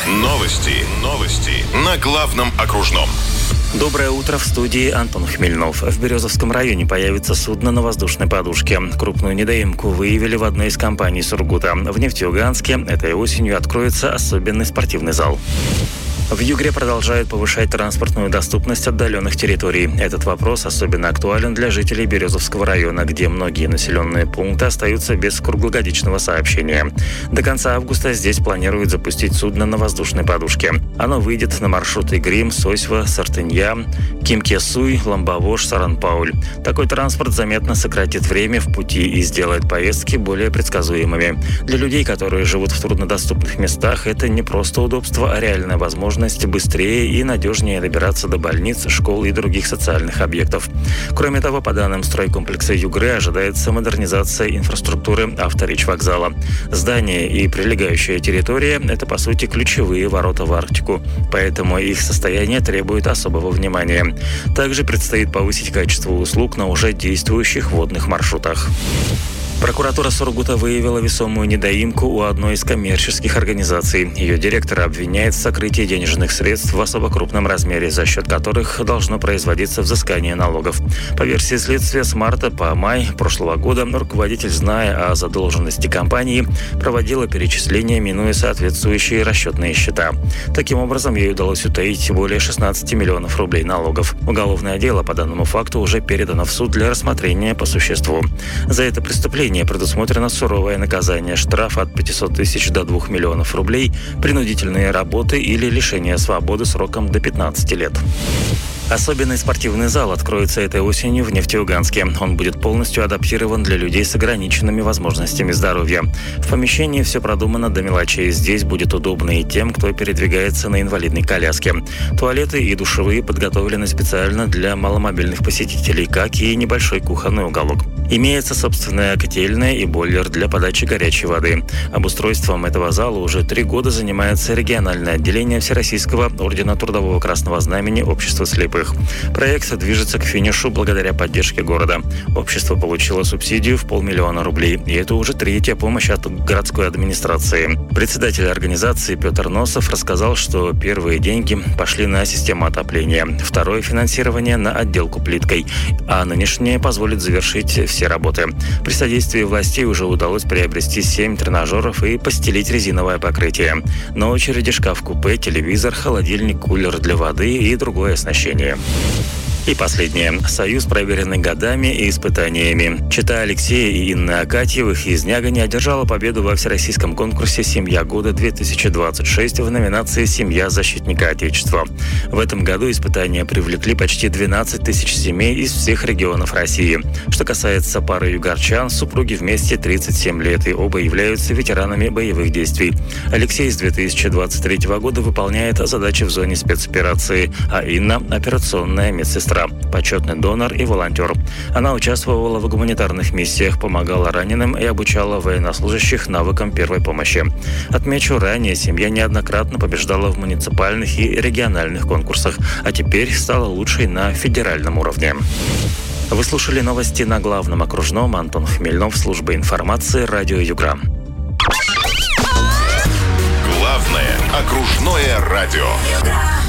Новости на главном окружном. Доброе утро, в студии Антон Хмельнов. В Березовском районе появится судно на воздушной подушке. Крупную недоимку выявили в одной из компаний Сургута. В Нефтеюганске этой осенью откроется особенный спортивный зал. В Югре продолжают повышать транспортную доступность отдаленных территорий. Этот вопрос особенно актуален для жителей Березовского района, где многие населенные пункты остаются без круглогодичного сообщения. До конца августа здесь планируют запустить судно на воздушной подушке. Оно выйдет на маршруты Грим, Сосьва, Сартынья, Кимкесуй, Ламбавош, Саран-Пауль. Такой транспорт заметно сократит время в пути и сделает поездки более предсказуемыми. Для людей, которые живут в труднодоступных местах, это не просто удобство, а реальная возможность быстрее и надежнее добираться до больниц, школ и других социальных объектов. Кроме того, по данным стройкомплекса Югры, ожидается модернизация инфраструктуры авторечвокзала. Здание и прилегающая территория – это, по сути, ключевые ворота в Арктику, поэтому их состояние требует особого внимания. Также предстоит повысить качество услуг на уже действующих водных маршрутах. Прокуратура Сургута выявила весомую недоимку у одной из коммерческих организаций. Ее директора обвиняет в сокрытии денежных средств в особо крупном размере, за счет которых должно производиться взыскание налогов. По версии следствия, с марта по май прошлого года руководитель, зная о задолженности компании, проводила перечисления, минуя соответствующие расчетные счета. Таким образом, ей удалось утаить более 16 миллионов рублей налогов. Уголовное дело по данному факту уже передано в суд для рассмотрения по существу. За это преступление предусмотрено суровое наказание: штраф от 500 тысяч до 2 миллионов рублей, принудительные работы или лишение свободы сроком до 15 лет. Особенный спортивный зал откроется этой осенью в Нефтеюганске. Он будет полностью адаптирован для людей с ограниченными возможностями здоровья. В помещении все продумано до мелочей. Здесь будет удобно и тем, кто передвигается на инвалидной коляске. Туалеты и душевые подготовлены специально для маломобильных посетителей, как и небольшой кухонный уголок. Имеется собственная котельная и бойлер для подачи горячей воды. Обустройством этого зала уже 3 года занимается региональное отделение Всероссийского ордена Трудового Красного Знамени Общества слепых. Проект движется к финишу благодаря поддержке города. Общество получило субсидию в 500 000 рублей, и это уже 3-я помощь от городской администрации. Председатель организации Петр Носов рассказал, что первые деньги пошли на систему отопления, второе финансирование на отделку плиткой, а нынешнее позволит завершить все работы. При содействии властей уже удалось приобрести 7 тренажеров и постелить резиновое покрытие. На очереди шкаф-купе, телевизор, холодильник, кулер для воды и другое оснащение. И последнее. Союз, проверенный годами и испытаниями. Чета Алексея и Инны Акатьевых из Нягани одержала победу во всероссийском конкурсе «Семья года-2026» в номинации «Семья защитника Отечества». В этом году испытания привлекли почти 12 тысяч семей из всех регионов России. Что касается пары югорчан, супруги вместе 37 лет и оба являются ветеранами боевых действий. Алексей с 2023 года выполняет задачи в зоне спецоперации, а Инна – операционная медсестра, почетный донор и волонтер. Она участвовала в гуманитарных миссиях, помогала раненым и обучала военнослужащих навыкам первой помощи. Отмечу, ранее семья неоднократно побеждала в муниципальных и региональных конкурсах, а теперь стала лучшей на федеральном уровне. Вы слушали новости на главном окружном. Антон Хмельнов, служба информации, радио Югра. Главное окружное радио.